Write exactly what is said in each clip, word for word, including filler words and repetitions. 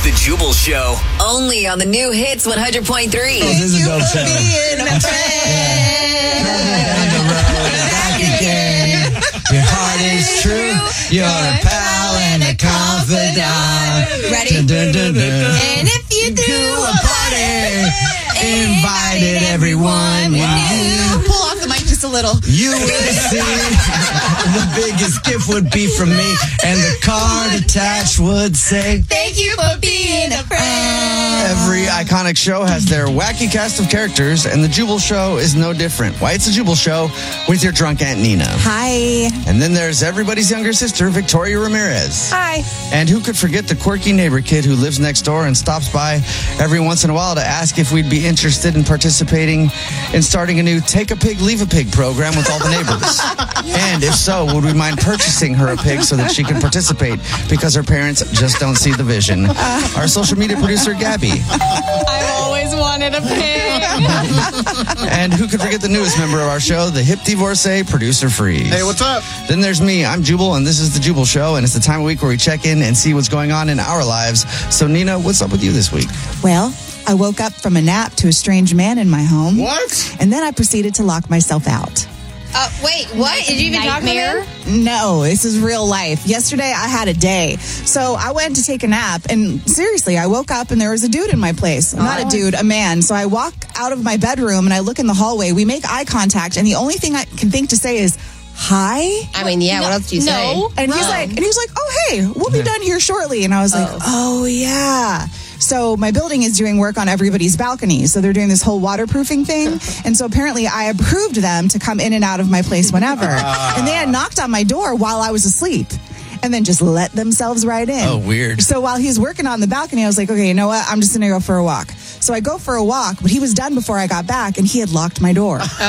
The Jubal Show. Only on the new Hits one hundred point three. Oh, this is a dope show. Being a friend. On the road and back again. Your heart is true. You're a pal and a confidant. Ready? Dun, dun, dun, dun. And if you do a party, Invited everyone you knew. pull off the mic just a little. You would see the biggest gift would be from me, and the card attached would say, Thank you for being a friend. every iconic show has their wacky cast of characters, and the Jubal Show is no different. Why, it's the Jubal Show with your drunk Aunt Nina. Hi. And then there's everybody's younger sister, Victoria Ramirez. Hi. And who could forget the quirky neighbor kid who lives next door and stops by every once in a while to ask if we'd be interested in participating in starting a new Take a Pig, Leave a Pig program with all the neighbors. And if so, would we mind purchasing her a pig so that she can participate because her parents just don't see the vision? Our social media producer, Gabby. I've always wanted a pig. And who could forget the newest member of our show, the hip divorcee, producer Freeze. Hey, what's up? Then there's me. I'm Jubal, and this is the Jubal Show, and it's the time of week where we check in and see what's going on in our lives. So, Nina, what's up with you this week? Well, I woke up from a nap to a strange man in my home. What? And then I proceeded to lock myself out. Uh, wait, what? Did you even talk to Nightmare? him? No, this is real life. Yesterday I had a day. So I went to take a nap, and seriously, I woke up and there was a dude in my place. Not a dude, a man. So I walk out of my bedroom and I look in the hallway. We make eye contact, and the only thing I can think to say is, hi? I mean, yeah, what else do you say? No. And he's Wrong. like, and he's like, oh, hey, we'll be done here shortly. And I was like, oh, yeah. So my building is doing work on everybody's balconies. So they're doing this whole waterproofing thing. And so apparently I approved them to come in and out of my place whenever. And they had knocked on my door while I was asleep and then just let themselves right in. Oh, weird. So while he's working on the balcony, I was like, okay, you know what? I'm just going to go for a walk. So I go for a walk, but he was done before I got back, and he had locked my door. So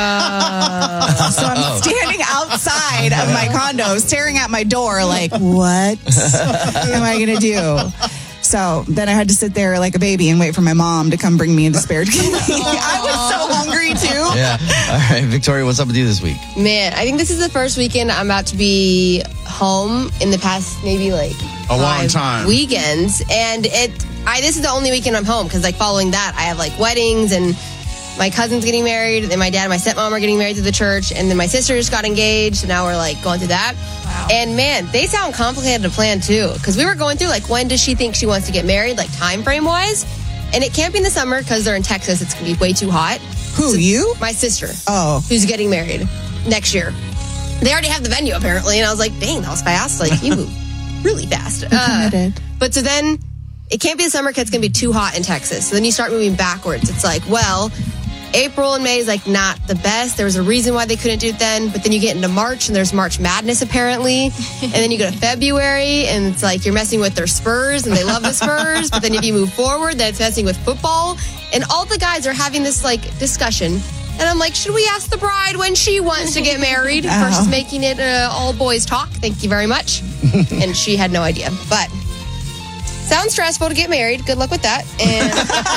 I'm standing outside of my condo, staring at my door like, what am I going to do? So then I had to sit there like a baby and wait for my mom to come bring me the spare kidney. I was so hungry, too. Yeah. All right, Victoria, what's up with you this week? Man, I think this is the first weekend I'm about to be home in the past maybe like A long five time. weekends, and it. I this is the only weekend I'm home because like following that I have like weddings and my cousin's getting married, and my dad and my stepmom are getting married to the church, and then my sister just got engaged, so now we're like going through that. Wow. And man, they sound complicated to plan too, because we were going through like when does she think she wants to get married, like time frame wise, and it can't be in the summer because they're in Texas. It's gonna be way too hot. Who, you? My sister. Oh. Who's getting married next year. They already have the venue, apparently. And I was like, dang, that was fast. Like, you move really fast. Uh, committed. but so then, it can't be the summer because it's going to be too hot in Texas. So then you start moving backwards. It's like, well, April and May is like not the best. There was a reason why they couldn't do it then. But then you get into March, and there's March Madness, apparently. And then you go to February, and it's like you're messing with their Spurs, and they love the Spurs. But then if you move forward, then it's messing with football. And all the guys are having this like discussion. And I'm like, should we ask the bride when she wants to get married Oh. versus making it uh, all boys talk? Thank you very much. And she had no idea. But sounds stressful to get married. Good luck with that. And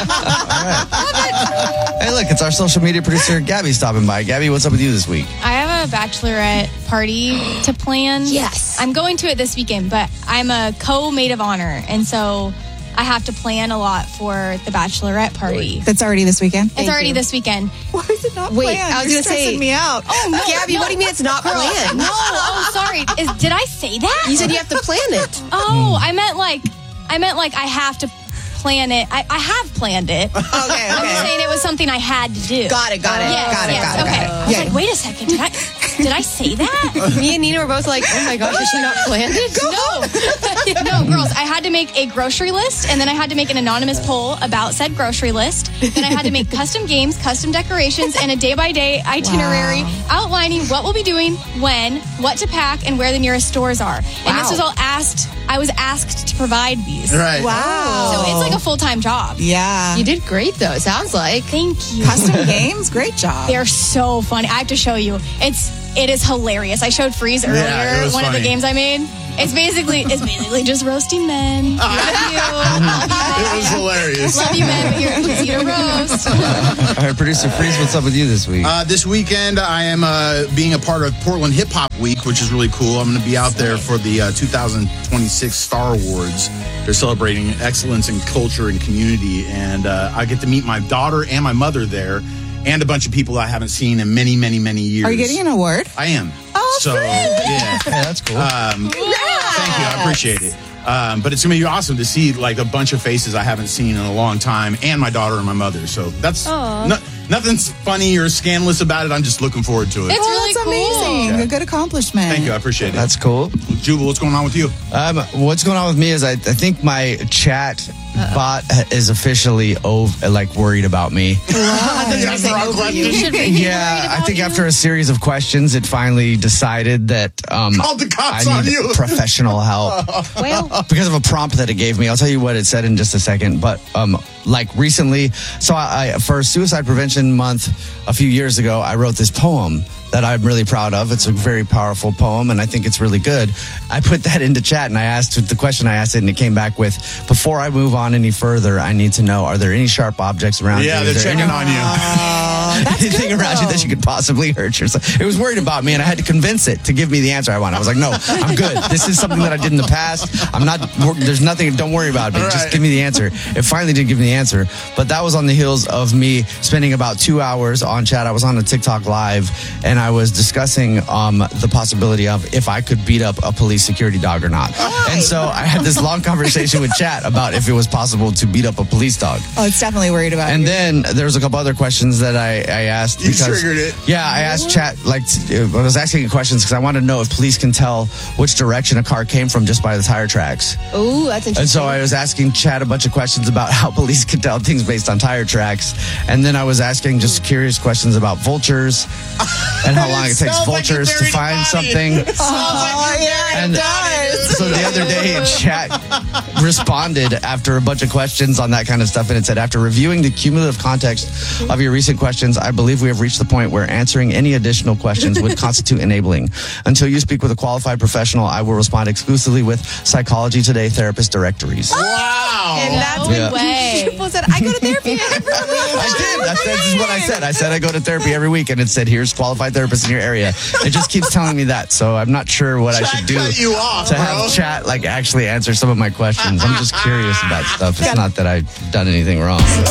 Hey, look, it's our social media producer, Gabby, stopping by. Gabby, what's up with you this week? I have a bachelorette party to plan. Yes. I'm going to it this weekend, but I'm a co-maid of honor. And so I have to plan a lot for the bachelorette party. That's already this weekend? It's already you. this weekend. Why is it not Wait, planned? I was You're gonna say- stressing me out. Oh, no. Gabby, no. what do you mean it's not planned? No, oh, sorry. Is, did I say that? You said you have to plan it. Oh, I meant like, I meant like I have to plan it. I, I have planned it. Okay, okay. I'm just saying it was something I had to do. Got it, got it. Yes, got it, yes, got it, okay. got it. I was Yeah. like, wait a second. Did I, did I say that? Me and Nina were both like, oh my gosh, has she not planned it? No. No, girls, I had to make a grocery list, and then I had to make an anonymous poll about said grocery list. Then I had to make custom games, custom decorations, and a day-by-day itinerary Wow. outlining what we'll be doing, when, what to pack, and where the nearest stores are. And Wow. this was all asked, I was asked to provide these. Right. Wow. So it's like a full-time job. Yeah. You did great, though, it sounds like. Thank you. Custom games? Great job. They're so funny. I have to show you. It's it is hilarious. I showed Freeze earlier it was one of funny. the games I made. It's basically it's basically just roasting men. Love you. It was hilarious. Love you, men, but you're easy to roast. All right, producer Freeze, what's up with you this week? Uh, this weekend, I am uh, being a part of Portland Hip Hop Week, which is really cool. I'm going to be out there for the uh, two thousand twenty-six Star Awards. They're celebrating excellence in culture and community, and uh, I get to meet my daughter and my mother there, and a bunch of people I haven't seen in many, many, many years. Are you getting an award? I am. Oh, so sweet. yeah, Yeah, that's cool. Um, thank you, I appreciate it. Um, but it's gonna be awesome to see like a bunch of faces I haven't seen in a long time, and my daughter and my mother. So that's no, nothing's funny or scandalous about it. I'm just looking forward to it. It's Oh, really that's cool. amazing. A good accomplishment. Thank you, I appreciate it. That's cool. Jubal, what's going on with you? Um, what's going on with me is I, I think my chat bot is officially over, like worried about me. That's the wrong question. You should be Yeah, worried I about think you. after a series of questions, it finally decided that um, Called the cops I on need you. professional help Well, because of a prompt that it gave me. I'll tell you what it said in just a second. But um, like recently, so I, I for Suicide Prevention Month a few years ago, I wrote this poem that I'm really proud of. It's a very powerful poem, and I think it's really good. I put that into chat, and I asked the question I asked it, and it came back with, before I move on any further, I need to know, are there any sharp objects around Yeah, you? they're Is there checking any- on you. anything around you that you could possibly hurt yourself. It was worried about me, and I had to convince it to give me the answer I want. I was like, no, I'm good. This is something that I did in the past. I'm not, there's nothing, don't worry about it. All Just right. give me the answer. It finally did give me the answer. But that was on the heels of me spending about two hours on chat. I was on a TikTok live, and I was discussing um, the possibility of if I could beat up a police security dog or not. And so I had this long conversation with chat about if it was possible to beat up a police dog. Oh, it's definitely worried about And you. then there was a couple other questions that I, I asked. You because, triggered it. Yeah, I asked chat, like, t- I was asking questions because I wanted to know if police can tell which direction a car came from just by the tire tracks. ooh, that's interesting. And so I was asking chat a bunch of questions about how police can tell things based on tire tracks. And then I was asking just curious questions about vultures and how long it takes sounds like vultures you to buried a find body. something. Oh, yeah, And it does. so the other day, chat responded after a bunch of questions on that kind of stuff, and it said, after reviewing the cumulative context of your recent questions, I believe we have reached the point where answering any additional questions would constitute enabling. Until you speak with a qualified professional, I will respond exclusively with Psychology Today therapist directories. Wow. And that's Yeah. when way. people said, I go to therapy every week. I did. That's, that's what I said. I said I go to therapy every week, and it said, here's qualified therapists in your area. It just keeps telling me that, so I'm not sure what I Chat should do cut you off, to bro. have chat like actually answer some of my questions. I'm just curious about stuff. It's not that I've done anything wrong.